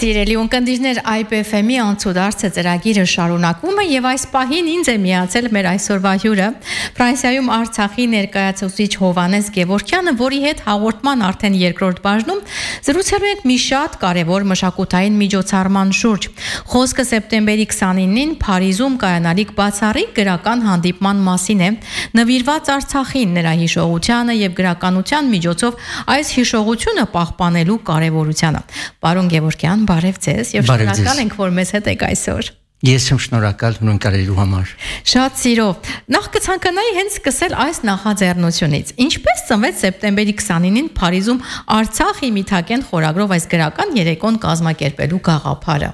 Սիրելի ունկնդիրներ, IPFM-ի անցուդարձը ծրագիրը շարունակվում է եւ այս պահին ինձ է միացել մեր այսօրվա հյուրը Ֆրանսիայում Արցախի ներկայացուցիչ Հովհաննես Գևորգյանը, որի հետ հաղորդման արդեն երկրորդ բաժնում զրուցելու ենք մի շատ կարևոր մշակութային միջոցառման շուրջ։ Խոսքը սեպտեմբերի 29-ին Փարիզում կայանալիք բացառիկ գրական հանդիպման մասին է, նվիրված Արցախին, նրա հիշողությանը եւ գրականության միջոցով այս հիշողությունը պահպանելու կարեւորությանը։ Պարոն Գևորգյան, բարև ձեզ եւ շնորհակալ ենք, որ մեզ հետ եք այսօր։ Ես եմ շնորհակալ հյուրընկալելու համար։ Շատ սիրով։ Նախ կցանկանայի հենց սկսել այս նախաձեռնությունից։ Ինչպես ծնվեց սեպտեմբերի 29-ին Փարիզում Արցախի միթակեն խորագրով այս գրական երեկոն կազմակերպելու գաղափարը։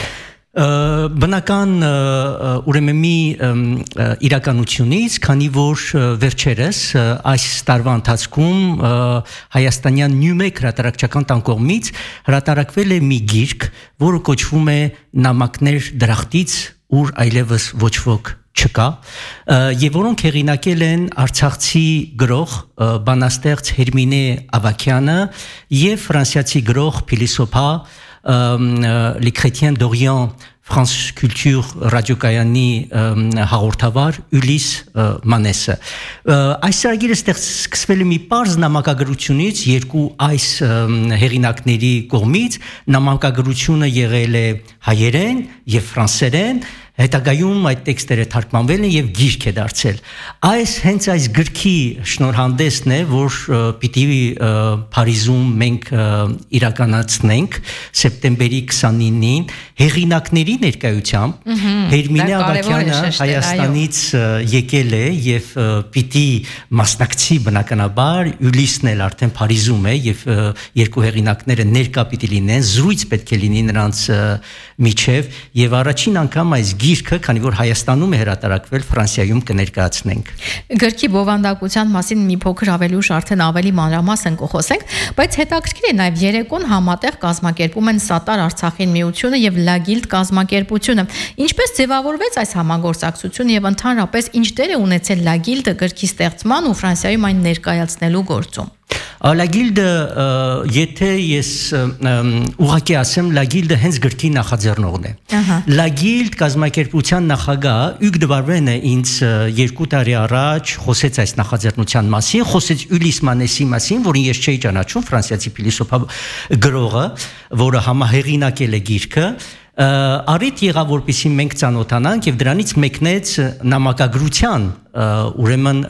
Բնական ուրեմն մի իրականությունից, քանի որ վերջերս այս տարվա ընթացքում հայաստանյան Նյումեկ հրատարակչական տան կողմից հրատարակվել է մի գիրք, որը կոչվում է Նամակներ դրախտից, ուր այլևս ոչ ոք չկա, եւ որոնք հեղինակել են արցախցի գրող բանաստեղծ Հերմինե Ավագյանը եւ ֆրանսիացի գրող փիլիսոփա Les Chrétiens d'Orient France Culture ռադիոկայանի հաղորդավար Ուլիս Մանեսը։ Այս ծրագիրը սկսվել է մի պարզ նամակագրությունից երկու այս հեղինակների կողմից։ Նամակագրությունը եղել է հայերեն եւ ֆրանսերեն, հետագայում այդ տեքստերը թարգմանվել են եւ գիրք է դարձել։ Հենց այս գրքի շնորհանդեսն է, որ պիտի Փարիզում մենք իրականացնենք սեպտեմբերի 29-ին հեղինակների ներկայությամբ։ Հերմինե Ավագյանը Հայաստանից եկել է եւ պիտի մասնակցի բնականաբար, Ուլիսն էլ արդեն Փարիզում է եւ երկու հեղինակները ներկա պիտի լինեն, զրույց պետք է լինի նրանց միջև եւ առաջին անգամ այս գիրքը, քանի որ Հայաստանում է հրատարակվել, Ֆրանսիայում կներկայացնենք։ Գրքի բովանդակության մասին մի փոքր ավելուշ արդեն ավելի մանրամասն կխոսենք, բայց հետաքրքիր է նաև երեկոն համատեղ կազմակերպում են Սատար Արցախին միությունը եւ Լագիլդ կազմակերպությունը։ Ինչպես ձևավորվեց այս համագործակցությունը եւ ընդհանրապես ինչ դեր է ունեցել Լագիլդը գրքի ստեղծման ու Ֆրանսիայում այն ներկայացնելու գործում։ Լագիլդը, եթե ես ուղղակի ասեմ, Լագիլդը հենց գրքի նախաձեռնողն է։ Լագիլդ կազմակերպության նախագահ Ուգ Դվարվենը ինձ 2 տարի առաջ խոսեց այս նախաձեռնության մասին, խոսեց Ուլիս Մանեսի մասին, որին ես չէի ճանաչում, ֆրանսիացի փիլիսոփա գրողը, որը համահեղինակել է գիրքը։ Առիթ եղավ, որպեսզի մենք ծանոթանանք եւ դրանից մեկնեց նամակագրության, ուրեմն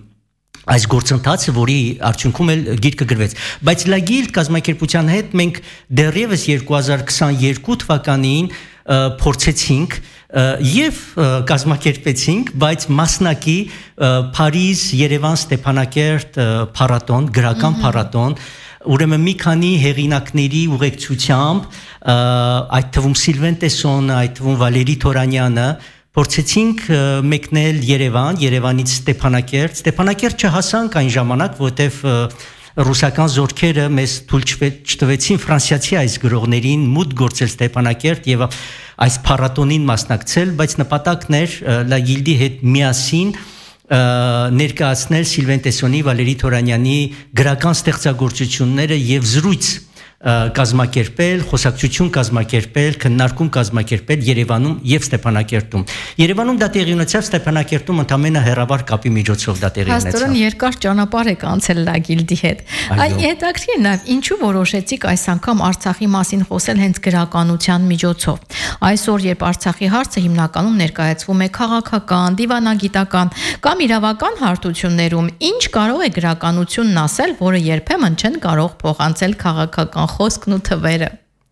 այս գործընթացը, որի արդյունքում էլ գիրքը գրվեց։ Բայց Լագիլդ կազմակերպության հետ մենք դեռևս 2022 թվականին փորձեցինք եւ կազմակերպեցինք, բայց մասնակի Փարիզ, Երևան, Ստեփանակերտ փառատոն, գրական փառատոն, ուրեմն մի քանի հեղինակների ուղեկցությամբ, այդ թվում Սիլվեն Տեսոնը, այդ թվում Վալերի Թորանյանը փորձեցինք մեկնել Երևանից Ստեփանակերտ չհասանք այն ժամանակ, որտեվ ռուսական զորքերը մեզ թույլ չտվեցին ֆրանսիացի այս գրողներին մուտք գործել Ստեփանակերտ եւ այս փառատոնին մասնակցել, բայց նպատակն էր Լագիլդի հետ միասին ներկայացնել Սիլվեն Տեսոնի, Վալերի Թորանյանի գրական ստեղծագործությունները եւ զրույց կազմակերպել, խոսակցություն կազմակերպել, քննարկում կազմակերպել Երևանում եւ Ստեփանակերտում։ Երևանում դա տեղի ունեցավ, Ստեփանակերտում ընդամենը հեռավար կապի միջոցով դա տեղի ունեցավ։ Հաստորեն երկար ճանապարհ եք անցել Լագիլդի հետ։ Հետաքրքիր նաեւ ինչու որոշեցիք այս անգամ Արցախի մասին խոսել հենց գրականության միջոցով։ Այսօր, երբ Արցախի հարցը հիմնականում ներկայացվում է քաղաքական, դիվանագիտական կամ իրավական հարթություններում, ինչ կարող է գրականությունն ասել, որը երբեմն չեն կարող փոխանցել քաղաքական խոսքն ու թվերը։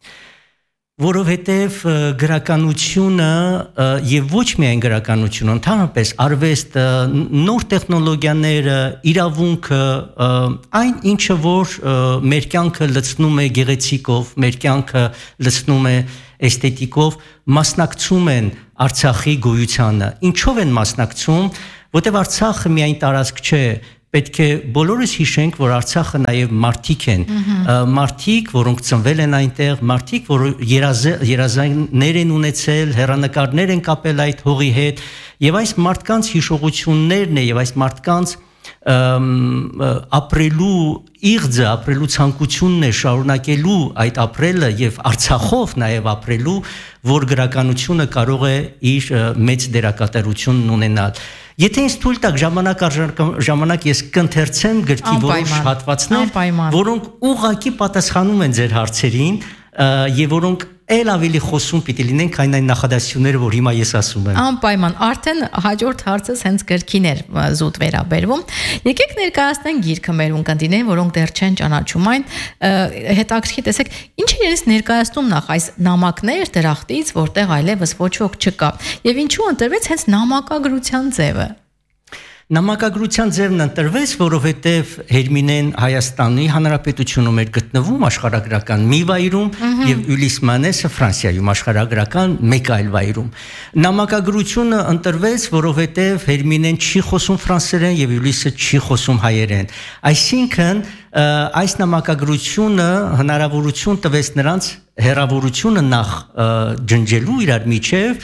Որովհետև գրականությունը եւ ոչ միայն գրականությունը, ընդհանրապես արվեստը, նոր տեխնոլոգիաները, իրավունքը, այն ինչը որ մեր կյանքը լցնում է գեղեցիկով, մեր կյանքը լցնում է էսթետիկով, մասնակցում են Արցախի գոյությանը։ Ինչով են մասնակցում, որտեղ Արցախը միայն տարածք չէ, պետք է բոլորս հիշենք, որ Արցախը նաև մարդիկ են, մարդիկ, որոնք ծնվել են այնտեղ, մարդիկ, որ երազանքներ են ունեցել, հեռանկարներ են կապել այդ հողի հետ, եւ այս մարդկանց հիշողություններն է եւ այս մարդկանց ապրելու իղձը, ապրելու ցանկությունն է շարունակելու այդ ապրելը եւ Արցախով նաեւ ապրելու, որ գրականությունը կարող է իր մեծ դերակատարությունն ունենալ։ Եթե ինձ թույլ տաք ժամանակ ես կընթերցեմ գրքի որոշ հատվածներ, որոնք ուղղակի պատասխանում են ձեր հարցերին եւ որոնք էլ ավելի խոսում պիտի լինեն, քան այն նախադասությունները, որ հիմա ես ասում եմ։ Անպայման, արդեն հաջորդ հարցս հենց գրքին էր զուտ վերաբերվում։ Եկեք ներկայացնենք գիրքը մեր ունկնդիրներին, որոնք դեռ չեն ճանաչում այն, հետաքրքիր տեսեք, ինչ է իրենց ներկայացնում նախ այս նամակներ դրախտից, որտեղ այլևս ոչ ոք չկա։ Եվ ինչու ընտրվեց հենց նամակագրության ձևը։ Նամակագրության ձևն ընտրվեց, որովհետև Հերմինեն Հայաստանի Հանրապետությունում էր գտնվում աշխարհագրական մի վայրում եւ Յուլիս Մանեսը Ֆրանսիայում աշխարհագրական մեկ այլ վայրում։ Նամակագրությունը ընտրվեց, որովհետև Հերմինեն չի խոսում ֆրանսերեն եւ Յուլիսը չի խոսում հայերեն։ Այսինքն այս նամակագրությունը հնարավորություն տվեց նրանց հերավորությունը նախ ջնջելու իրար միջև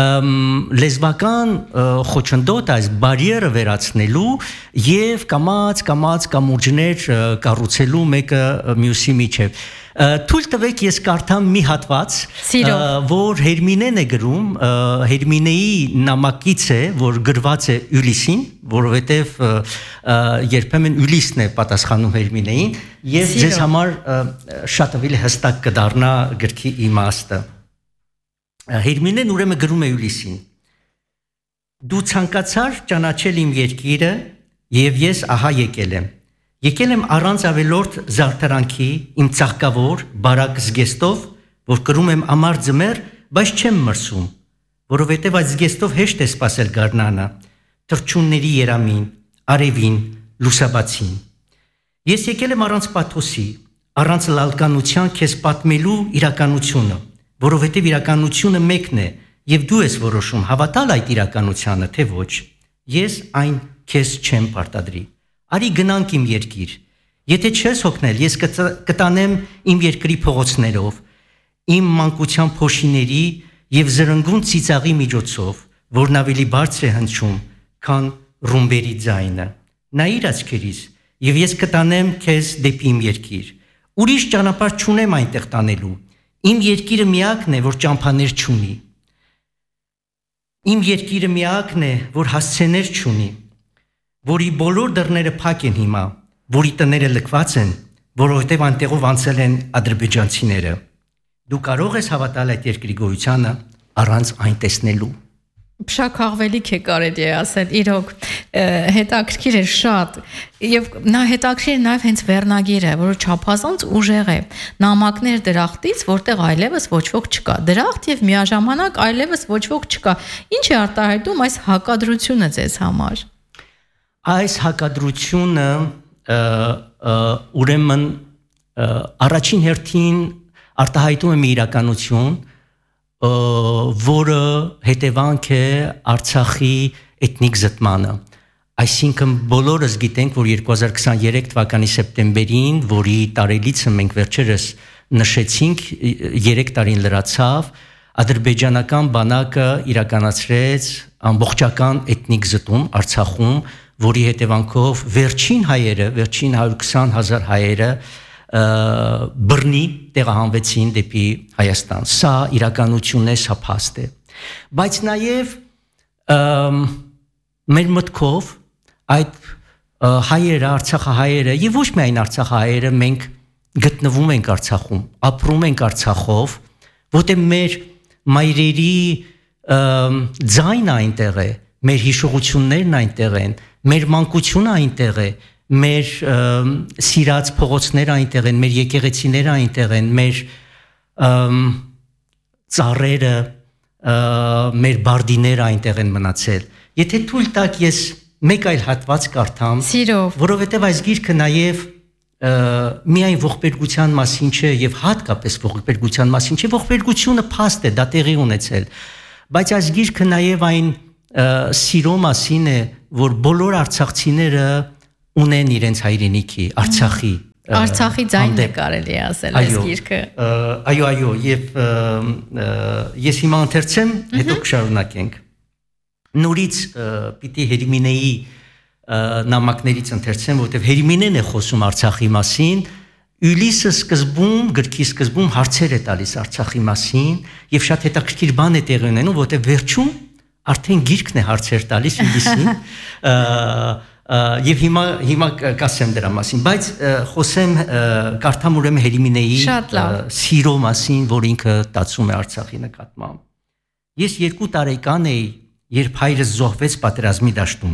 լեզվական խոչընդոտ այս բարիերը վերացնելու եւ կամաց կամուրջներ կառուցելու մեկը մյուսի միջև։ Թույլ տվեք ես կարդամ մի հատված, որ Հերմինեն է գրում, Հերմինեի նամակից է, որ գրված է Յուլիսին, որովհետև երբեմն Յուլիսն է պատասխանում Հերմինեին, եւ ձեզ համար շատ ավելի հստակ կդառնա գրքի իմաստը։ Հերմինեն ուրեմն գրում է Յուլիսին. Դու ցանկացար ճանաչել իմ երկիրը եւ ես ահա եկել եմ։ Եկել եմ առանց ավելորդ զարդարանքի իմ ծաղկավոր բարակ զգեստով, որ կրում եմ ամար ձմեռ, բայց չեմ մրսում, որովհետեւ այդ զգեստով հեշտ է սпасել գարնանը, թռչունների երամին, արևին, լուսաբացին։ Ես եկել եմ առանց պաթոսի, առանց լալկանության քեզ պատմելու իրականությունը, որովհետև իրականությունը մեկն է եւ դու ես որոշում հավատալ այդ իրականությանը թե ոչ։ Ես այն քեզ չեմ պարտադրի։ Արի գնանք իմ երկիր։ Եթե չես հոգնել, ես կտանեմ իմ երկրի փողոցներով, իմ մանկության փոշիների եւ զրնգուն ծիծաղի միջոցով, որն ավելի բարձր է հնչում, քան ռումբերի ձայնը։ Նայիր աչքերիս, եւ ես կտանեմ քեզ դեպի իմ երկիր։ Ուրիշ ճանապարհ չունեմ այնտեղ տանելու։ Իմ երկիրը միակն է, որ ճամփաներ չունի։ Իմ երկիրը միակն է, որ հասցեներ չունի, որի բոլոր դռները փակ են հիմա, որի տները լքված են, որովհետև այնտեղով անցել են ադրբեջանցիները։ Դու կարող ես հավատալ այդ երկրի գոյությանը առանց այն տեսնելու։ Փշաքաղվելիք է կարելի է ասել, իրոք հետաքրքիր է շատ եւ նա հետաքրքիր է նաեւ հենց վերնագիրը, որը չափազանց ուժեղ է, նամակներ դրախտից, որտեղ այլևս ոչ ոք չկա, դրախտ եւ միաժամանակ այլևս ոչ ոք չկա։ Ինչ է արտահայտում այս հակադրությունը ձեզ համար։ Այս հակադրությունը ուրեմն առաջին հերթին արտահայտում է մի իրականություն, որը հետևանք է Արցախի էթնիկ զտմանը։ Այսինքն բոլորս գիտենք, որ 2023 թվականի սեպտեմբերին, որի տարելիցը մենք վերջերս նշեցինք, 3 տարին լրացավ, ադրբեջանական բանակը իրականացրեց ամբողջական էթնիկ զտում Արցախում, որի հետևանքով վերջին 120,000 հայերը բռնի տեղահանվեցին դեպի Հայաստան։ Սա իրականություն է, սա փաստ է։ Բայց նաև մեր մտքով այդ հայերը, Արցախահայերը եւ ոչ միայն Արցախահայերը մենք գտնվում ենք Արցախում, ապրում ենք Արցախով, որտեղ մեր մայրերի ձայնը այնտեղ է, մեր հիշողություններն այնտեղ են, մեր մանկությունը այնտեղ է, մեր սիրած փողոցները այնտեղ են, մեր եկեղեցիները այնտեղ են, մեր ծառերը, մեր բարդիները այնտեղ են մնացել։ Եթե թույլ տաք ես մեկ այլ հատված կարդամ, որովհետև այս գիրքը նաև միայն ողբերգության մասին չէ եւ հատկապես ողբերգության մասին չէ, ողբերգությունը փաստ է, դա տեղի ունեցել, բայց այս գիրքը նաև այն սիրո մասին է, որ բոլոր արցախցիները ունեն իրենց հայրենիքի, Արցախի ձայնն է կարելի է ասել այս գիրքը։ Այո, եւ ես հիմա ընթերցեմ, հետո կշարունակենք։ Նորից պիտի Հերմինեի նամակներից ընթերցեմ, որտեղ Հերմինեն է խոսում Արցախի մասին, Յուլիսը գրքի սկզբում հարցեր է տալիս Արցախի մասին եւ շատ հետաքրքիր բան է տեղի ունենում, որտեղ վերջում արդեն գիրքն է հարցեր տալիս Յուլիսին եւ հիմա կասեմ դրա մասին, բայց խոսեմ կարդամ ուրեմն Հերմինեի սիրո մասին, որ ինքը տածում է Արցախի նկատմամբ։ Ես 2 տարեկան էի, երբ հայրս զոհվեց պատերազմի դաշտում։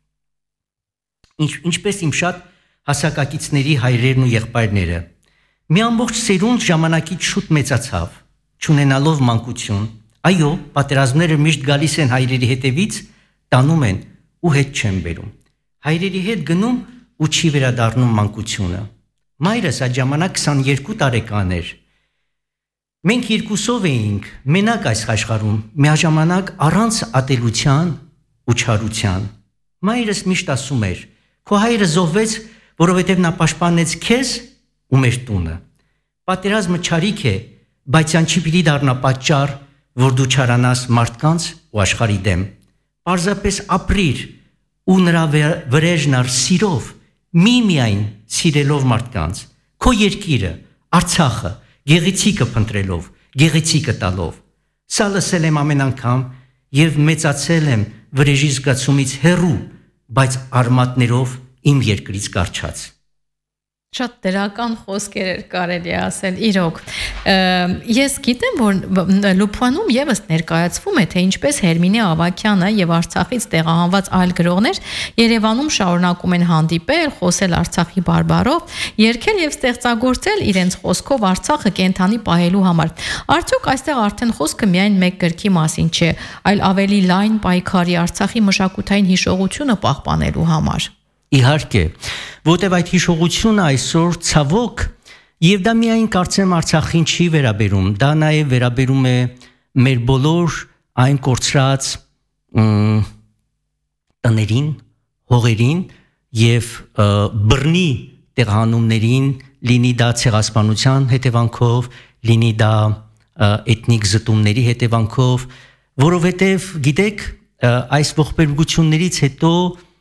Ինչպես իմ շատ հասակակիցների հայրերն ու եղբայրները։ Մի ամբողջ սերունդ ժամանակից շուտ մեծացավ, չունենալով մանկություն։ Այո, պատերազմները միշտ գալիս են հայրերի հետևից, տանում են ու հետ չեն բերում։ Հայրերի հետ գնում ու չի վերադառնում մանկությունը։ Մայրս այդ ժամանակ 22 տարեկան էր։ Մենք երկուսով էինք մենակ այս աշխարհում, միաժամանակ առանց ատելության ու չարության։ Մայրս միշտ ասում էր. «Քո հայրը զոհվեց, որովհետև նա պաշտպանեց քեզ ու մեր տունը։ Պատերազմը չարիք է, բայց այն չի պիտի դառնա պատճառ, որ դու չարանաս մարդկանց ու աշխարհի դեմ։ Պարզապես ապրիր ու նրա վրեժն առ սիրով, միայն սիրելով մարդկանց, քո երկիրը, Արցախը, գեղեցիկը փնտրելով, գեղեցիկը տալով։ Սա լսել եմ ամեն անգամ եւ մեծացել եմ վրեժի զգացումից հեռու, բայց արմատներով իմ երկրից կարճած»։ Շատ դրական խոսքեր էր կարելի ասել, իրոք։ Ես գիտեմ, որ Լուփանում եւս ներկայացվում է, թե ինչպես Հերմինե Ավագյանը եւ Արցախից տեղահանված այլ գրողներ Երևանում շարունակում են հանդիպել, խոսել Արցախի բարբառով, երգել եւ ստեղծագործել իրենց խոսքով Արցախը կենթանի պահելու համար։ Արդյոք այստեղ արդեն խոսքը միայն մեկ գրքի մասին չէ, այլ ավելի լայն պայքարի Արցախի մշակութային հիշողությունը պահպանելու համար։ Իհարկե, որտեւ այդ հիշողությունը այսօր ցավոք եւ դա միայն կարծեմ Արցախին չի վերաբերում, դա նաեւ վերաբերում է մեր բոլոր այն կորցրած տներին, հողերին եւ բռնի տեղահանումներին, լինի դա ցեղասպանության հետևանքով, լինի դա էթնիկ զտումների հետևանքով, որովհետեւ գիտեք, այս ողբերգություններից հետո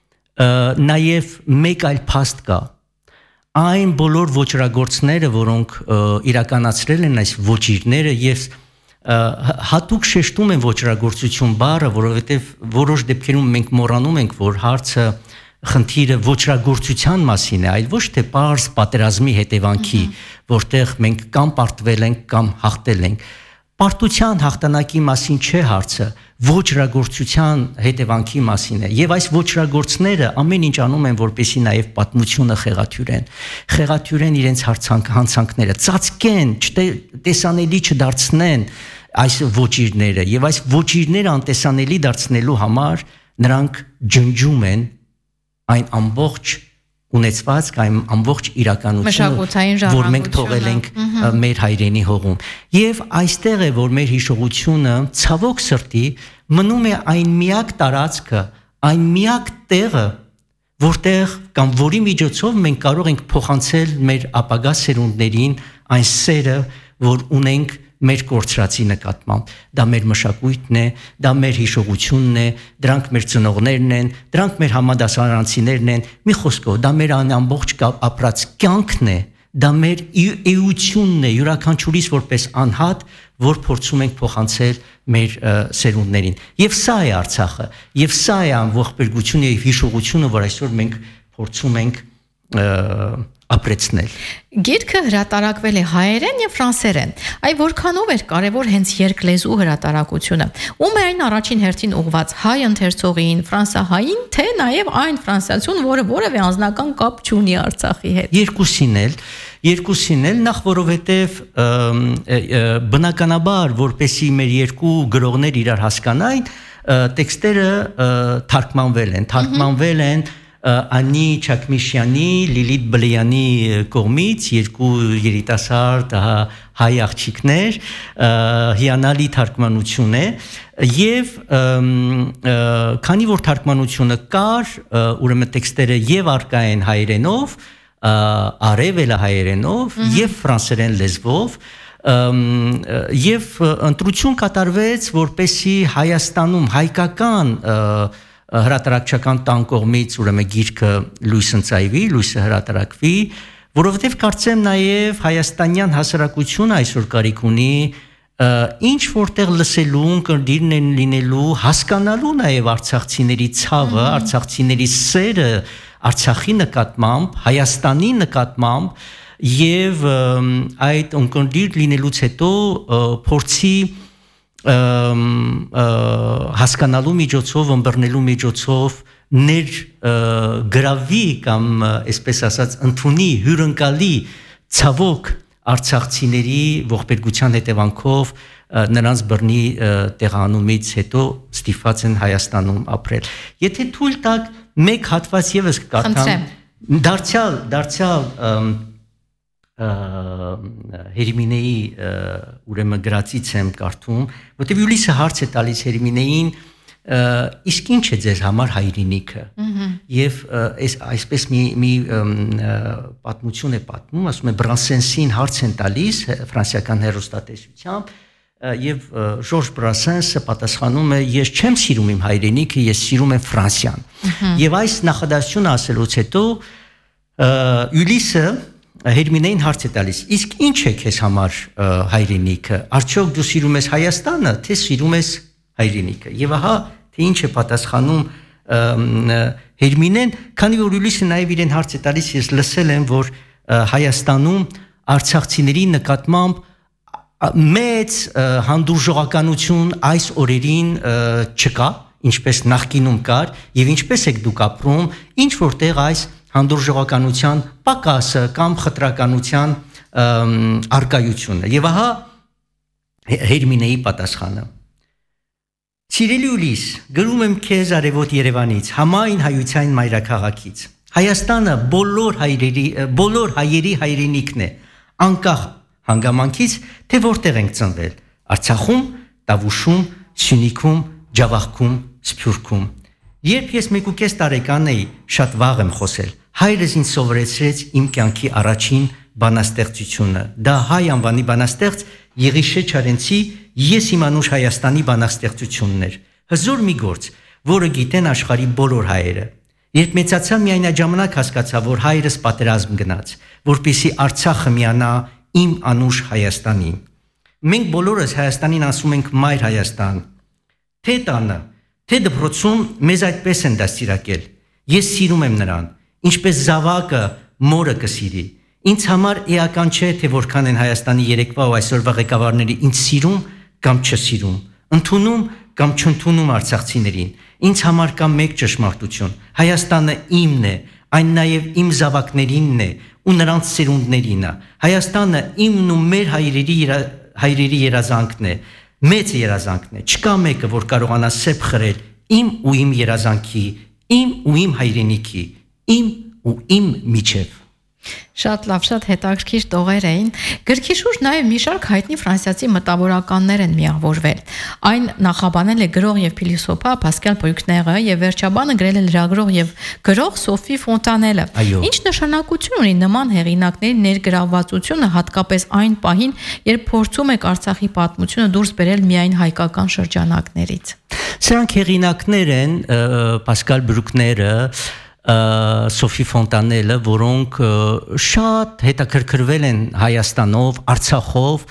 նաև մեկ այլ փաստ կա։ Այն բոլոր ոճրագործները, որոնք իրականացրել են այս ոճիրները եւ հատուկ շեշտում են ոճրագործություն բառը, որովհետեւ որոշ դեպքերում մենք մոռանում ենք, որ հարցը խնդիրը ոճրագործության մասին է, այլ ոչ թե պարզ պատերազմի հետևանքի, որտեղ մենք կամ պարտվել ենք, կամ հաղթել ենք։ Պարտության հաղթանակի մասին չէ հարցը, ոճրագործության հետևանքի մասին է։ Եվ այս ոճրագործները ամեն ինչ անում են, որպեսզի նաև պատմությունը խեղաթյուրեն իրենց հանցանքները, ծածկեն, տեսանելի չդարձնեն այս ոճիրները, եւ այս ոճիրները անտեսանելի դարձնելու համար նրանք ջնջում են այն ամբողջ ունեցվածք, այն ամբողջ իրականությունը, որ մենք թողել ենք մեր հայրենի հողում։ Եվ այստեղ է, որ մեր հիշողությունը ցավոք սրտի մնում է այն միակ տարածքը, այն միակ տեղը, որտեղ կամ որի միջոցով մենք կարող ենք փոխանցել մեր ապագա սերունդներին այն սերը, որ ունենք մեր կորցրածի նկատմամբ։ Դա մեր մշակույթն է, դա մեր հիշողությունն է, դրանք մեր ծնողներն են, դրանք մեր համադասարանցիներն են։ Մի խոսքով, դա մեր ամբողջ ապրած կյանքն է, դա մեր էությունն է, յուրաքանչյուրիս որպես անհատ, որ փորձում ենք փոխանցել մեր սերունդներին։ Եվ սա է Արցախը, եւ սա է ամբողջությունը եւ հիշողությունը, որ այսօր մենք փորձում ենք ապրեցնել։ Գիրքը հրատարակվել է հայերեն եւ ֆրանսերեն։ Այ որքանով էր կարեւոր հենց երկլեզու հրատարակությունը։ Ում է այն առաջին հերթին ուղված հայ ընթերցողին, ֆրանսահային, թե նաեւ այն ֆրանսիացուն, որը որևէ անձնական կապ չունի Արցախի հետ։ Երկուսին էլ նախ որովհետեւ բնականաբար որպեսի մեր երկու գրողներ իրար հասկանային, տեքստերը թարգմանվել են Անի Չակմիշյանի, Լիլիթ Բլեյանի կողմից երկու երիտասարդ հայ աղջիկներ, հիանալի թարգմանություն է եւ քանի որ թարգմանությունը կար, ուրեմն տեքստերը եւ արկա են հայերենով, արևելը հայերենով եւ ֆրանսերեն լեզվով եւ ընտրություն կատարվեց, որպեսի Հայաստանում հայկական հրատարակչական տան կողմից ուրեմն գիրքը լույս ընծայվի, լույսը հրատարակվի, որովհետև կարծեմ նաև հայաստանյան հասարակությունը այսօր կարիք ունի ինչ որտեղ լսելու, կրդիրն են լինելու, հասկանալու նաև արցախցիների ցավը, արցախցիների սերը Արցախի նկատմամբ, Հայաստանի նկատմամբ եւ այդ ունկնդիր լինելուց հետո փորձի հասկանալու միջոցով, ըմբռնելու միջոցով գրավի կամ այսպես ասած ընդունի հյուրընկալի ցավոք արցախցիների ողբերգության հետևանքով նրանց բռնի տեղանումից հետո ստիպված են Հայաստանում ապրել։ Եթե թույլ տաք մեկ հատված եւս կկարդամ, դարձյալ Հերմինեի ուրեմն գրածից եմ կարդում, որտեղ Յուլիսը հարց է տալիս Հերմինեին, իսկ ինչ է ձեզ համար հայրենիքը։ Եվ այսպես մի պատմություն է պատմում, ասում է Բրանսենսին հարց են տալիս ֆրանսիական հեռուստատեսությամբ, եւ Ժորժ Բրանսենսը պատասխանում է ես չեմ սիրում իմ հայրենիքը, ես սիրում եմ Ֆրանսիան։ Եվ այս նախադասությունը ասելուց հետո Յուլիսը Հերմինեին հարց է տալիս. իսկ ինչ է քեզ համար հայրենիքը։ Արդյոք դու սիրում ես Հայաստանը, թե սիրում ես հայրենիքը։ Եվ ահա թե ինչ է պատասխանում Հերմինեն, քանի որ Յուլիսը նաև իրեն հարց է տալիս, ես լսել եմ, որ Հայաստանում արցախցիների նկատմամբ մեծ հանդուրժողականություն այս օրերին չկա, ինչպես նախկինում կար, եւ ինչպես եք դուք ապրում, ինչ որտեղ այս հանդուրժողականության պակասը կամ խտրականության արկայությունը։ Եվ ահա Հերմինեի պատասխանը. Սիրելի Յուլիս, գրում եմ քեզ արևոտ Երևանից, համայն հայության մայրաքաղաքից։ Հայաստանը բոլոր հայերի հայրենիքն է, անկախ հանգամանքից, թե որտեղ ենք ծնվել, Արցախում, Տավուշում, Սյունիքում, Ջավախքում, Սփյուռքում։ Երբ ես 1.5 տարեկան էի, շատ վաղ եմ խոսել, հայրս ինձ սովորեցրեց իմ կյանքի առաջին բանաստեղծությունը։ Դա հայ անվանի բանաստեղծ Եղիշե Չարենցի «Ես իմ անուշ Հայաստանի» բանաստեղծությունն էր։ Հզոր մի գործ, որը գիտեն աշխարհի բոլոր հայերը։ Երբ մեծացա, միայն այդ ժամանակ հասկացա, որ հայրս պատերազմ գնաց, որպեսզի Արցախը միանա իմ անուշ Հայաստանին։ Մենք բոլորս Հայաստանին ասում ենք Մայր Հայաստան։ Թե տանը, թե դպրոցում մեզ այդպես են դաստիարակել։ Ես սիրում եմ նրան, ինչպես զավակը մորը կսիրի։ Ինձ համար էական չէ, թե որքան են Հայաստանի երեկվա ու այսօրվա ղեկավարները ինձ սիրում կամ չսիրում, ընդունում կամ չընդունում արցախցիներին։ Ինձ համար կա մեկ ճշմարտություն. Հայաստանը իմն է, այն նաև իմ զավակներինն է ու նրանց սերունդներին է։ Հայաստանը իմն ու մեր հայրերի երազանքն է, մեծ երազանքն է։ Չկա մեկը, որ կարողանա սեփ խրել իմ ու իմ երազանքի, իմ ու իմ հայրենիքի, իմ ու իմ միջև։ Շատ լավ, շատ հետաքրքիր տողեր էին։ Գրքի շուրջ նաև մի շարք հայտնի ֆրանսիացի մտավորականներ են միավորվել։ Այն նախաբանել է գրող եւ փիլիսոփա Պասկալ Բրյուկները եւ վերջաբանը գրել է լրագրող եւ գրող Սոֆի Ֆոնտանելը։ Ինչ նշանակություն ունի նման հեղինակների ներգրավվածությունը հատկապես այն պահին, երբ փորձում եք Արցախի պատմությունը դուրս բերել միայն հայկական շրջանակներից։ Սրանք հեղինակներ են Պասկալ Բրյուկները, Սոֆի Ֆոնտանելը, որոնք շատ հետաքրքրվել են Հայաստանով, Արցախով,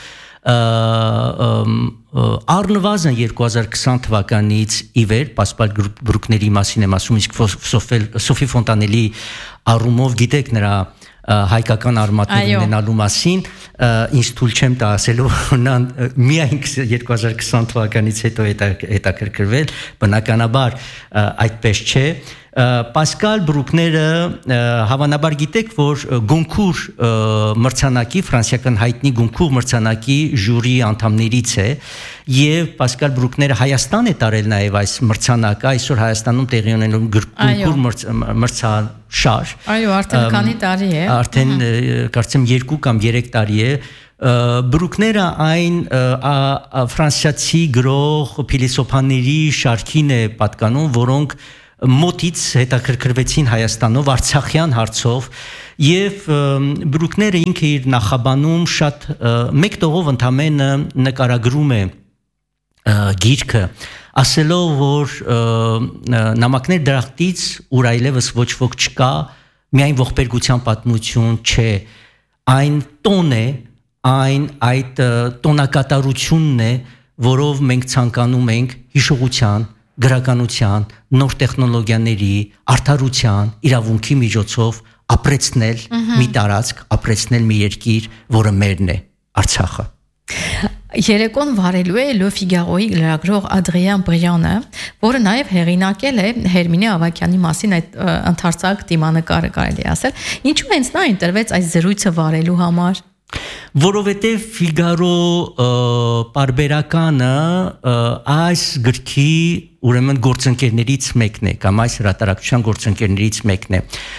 առնվազն 2020 թվականից ի վեր, Պասկալ Բրյուկների մասին եմ ասում, իսկ Սոֆի Ֆոնտանելի առումով գիտեք նրա հայկական արմատներ ունենալու մասին, ինձ թույլ չեմ տա ասելու, նա միայն 2020 թվականից հետո հետաքրքրվել, բնականաբար այդպես չէ։ Պասկալ Բրյուկները հավանաբար գիտեք, որ Գոնկուր մրցանակի, ֆրանսիական հայտնի Գոնկուր մրցանակի ժյուրի անդամներից է, եւ Պասկալ Բրյուկները Հայաստան է տարել նաեւ այս մրցանակը, այսօր Հայաստանում տեղի ունենում Գոնկուր մրցաշար։ Այո, արդեն քանի տարի է։ Արդեն կարծեմ 2 կամ 3 տարի է։ Բրյուկները այն ֆրանսիացի գրող փիլիսոփաների շարքին է պատկանում, որոնք մոտից հետաքրքրվեցին Հայաստանով, Արցախյան հարցով եւ Բրյուկները ինքը իր նախաբանում շատ մեկ տողով ընդամենը նկարագրում է գիրքը ասելով որ նամակներ դրախտից ուր այլևս ոչ ոք չկա միայն ողբերգության պատմություն չէ այն տոն է այն այդ տոնակատարությունն է որով մենք ցանկանում ենք հիշողության գրականության նոր տեխնոլոգիաների արդարության իրավունքի միջոցով ապրեցնել մի տարածք ապրեցնել մի երկիր որը մերն է Արցախը Երեկոն վարելու է Le Figaro-ի լրագրող Ադրիան Բրյանը, որը նաև հեղինակել է Հերմինե Ավագյանի մասին այդ ընդարձակ դիմանկարը կարելի ասել։ Ինչու հենց նա ընտրվեց այս զրույցը վարելու համար։ Որովհետև Figaro պարբերականը այս գրքի ուրեմն գործընկերներից մեկն է կամ այս հրատարակչության գործընկերներից մեկն է։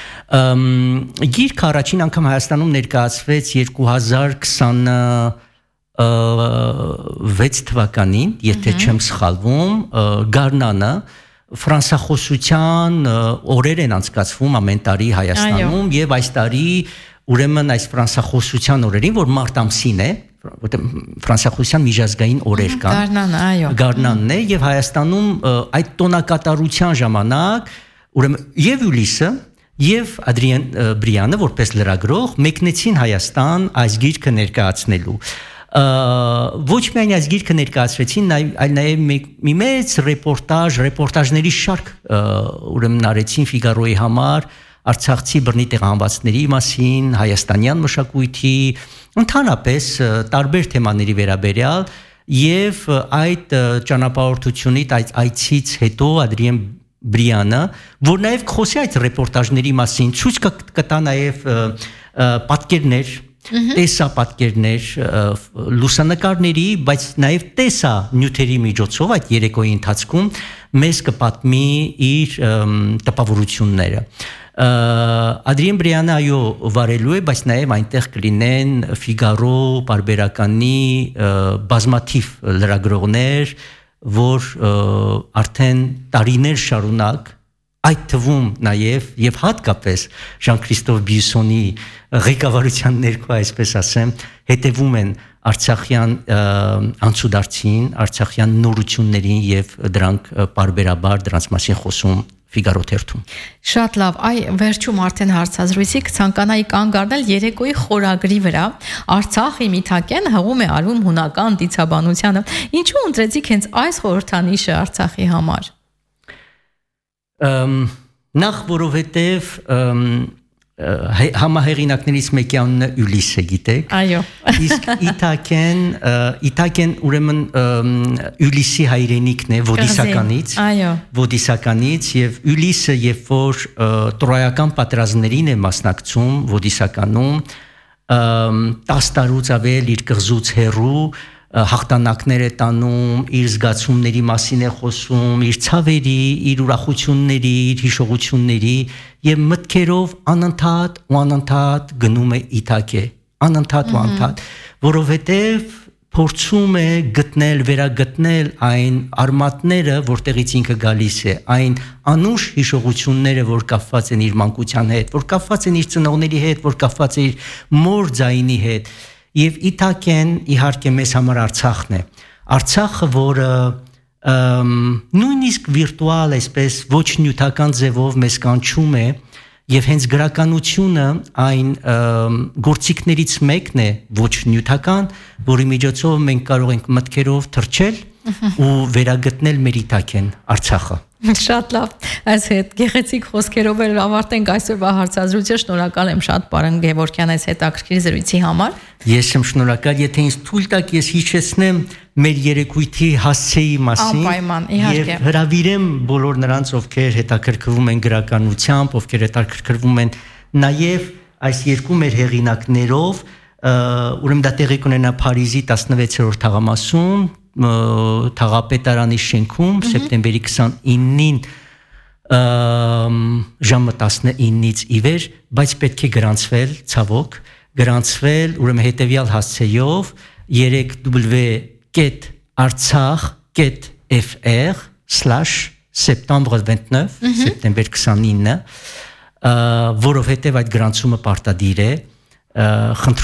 Գիրքը առաջին անգամ Հայաստանում ներկայացվեց 2026 թվականին, եթե չեմ սխալվում, Գառնանը ֆրանսախոսության օրեր են անցկացվում ամեն տարի Հայաստանում եւ այս տարի ուրեմն այս ֆրանսախոսության օրերին, որ մարտ ամսին է, որտեղ ֆրանսախոսության միջազգային օրեր կան։ Գառնանն է եւ Հայաստանում այդ տոնակատարության ժամանակ ուրեմն եւ Յուլիսը եւ Ադրիան Բրյանը որպես լրագրող մեկնեցին Հայաստան այս գիրքը ներկայացնելու ոչ միայն այս գիրքը ներկայացրեցին, այլ նաև մի մեծ ռեպորտաժների շարք ուրեմն արեցին Ֆիգարոյի համար Արցախցի բռնի տեղահանվածների մասին, հայաստանյան մշակույթի, ընդհանրապես տարբեր թեմաների վերաբերյալ եւ այդ ճանապարհորդությունից այցից հետո Ադրիան Բրյանը, որ նաև խոսի այդ ռեպորտաժների մասին, ցույց կտա նաև պատկերներ տեսապատկերներ լուսանկարների, բայց նաև տեսա նյութերի միջոցով այդ երեկոյի ընթացքում մեզ կպատմի իր տպավորությունները։ Ադրիան Բրյանը այո վարելու է, բայց նաև այնտեղ կլինեն Ֆիգարո պարբերականի բազմաթիվ լրագրողներ, որ արդեն տարիներ շարունակ այդ թվում նաև եւ հատկապես Ժան-Քրիստոֆ Բյուսոնի ղեկավարության ներքո այսպես ասեմ հետևում են Արցախյան անցուդարձին, Արցախյան նորություններին եւ դրանք պարբերաբար դրանց մասին խոսում Ֆիգարո թերթում։ Շատ լավ, վերջում արդեն հարցազրույցի կցանկանայի կանգ առնել երեկոյի խորագրի վրա Արցախի Միթակեն հղում է արվում հունական դիցաբանությանը։ Ինչու ընտրեցիք հենց այս խորհրդանիշը Արցախի համար։ Նախ որովհետև համահեղինակներից մեկի անունը Յուլիս է, գիտեք։ Այո։ Իսկ Իտակեն ուրեմն Յուլիսի հայրենիքն է Ոդիսականից եւ Յուլիսը երբ որ տրոյական պատերազմներին է մասնակցում Ոդիսականում 10 տարուց ավել իր կղզուց հեռու հաղթանակներ է տանում, իր զգացումների մասին է խոսում, իր ցավերի, իր ուրախությունների, իր հիշողությունների եւ մտքերով անընդհատ գնում է Իտակե, անընդհատ, որովհետեւ փորձում է գտնել, վերագտնել այն արմատները, որտեղից ինքը գալիս է, այն անուշ հիշողությունները, որ կապված են իր մանկության հետ, որ կապված են իր ծնողների հետ, որ կապված է իր մոր ձայնի հետ Եվ Իտակեն իհարկե մեզ համար Արցախն է։ Արցախը, որը նույնիսկ վիրտուալ այսպես ոչ նյութական ձևով մեզ կանչում է եւ հենց գրականությունը այն գործիքներից մեկն է ոչ նյութական, որի միջոցով մենք կարող ենք մտքերով թռչել ու վերագտնել մեր Իտակեն Արցախը։ Շատ լավ, այս հետ գեղեցիկ խոսքերով էլ ավարտենք այսօրվա հարցազրույցը, շնորհակալ եմ շատ Պարոն Գևորգյան այս հետաքրքիր զրույցի համար։ Ես եմ շնորհակալ, եթե ինձ թույլ տաք, ես հիշեցնեմ մեր երեկույթի հասցեի մասին եւ հրավիրեմ բոլոր նրանց, ովքեր հետաքրքրվում են գրականությամբ, ովքեր հետաքրքրվում են նաեւ այս երկու մեր հեղինակներով, ուրեմն դա տեղի կունենա Փարիզի 16-րդ թաղամասում Թաղապետարանի շենքում սեպտեմբերի 29-ին ժամը 19-ից ի վեր, բայց պետք է գրանցվել, ցավոք, ուրեմն հետևյալ հասցեով 3w.artsakh.fr/septembre29 սեպտեմբեր 29, որովհետև այդ գրանցումը պարտադիր է,